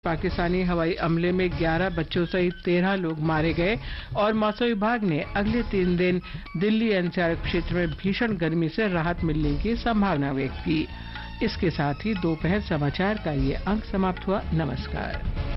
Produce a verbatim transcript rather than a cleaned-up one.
पाकिस्तानी हवाई हमले में ग्यारह बच्चों सहित तेरह लोग मारे गए और मौसम विभाग ने अगले तीन दिन दिल्ली एनसीआर क्षेत्र में भीषण गर्मी से राहत मिलने की संभावना व्यक्त की। इसके साथ ही दोपहर समाचार का ये अंक समाप्त हुआ। नमस्कार।